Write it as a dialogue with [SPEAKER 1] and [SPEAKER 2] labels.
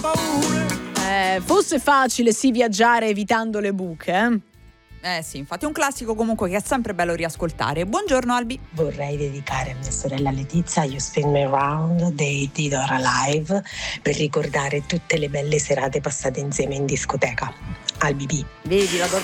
[SPEAKER 1] Fosse facile sì viaggiare evitando le buche,
[SPEAKER 2] Sì, infatti è un classico comunque che è sempre bello riascoltare. Buongiorno Albi.
[SPEAKER 3] Vorrei dedicare a mia sorella Letizia You Spin Me Round dei Tidora Live per ricordare tutte le belle serate passate insieme in discoteca. Albi B.
[SPEAKER 2] Vedi, la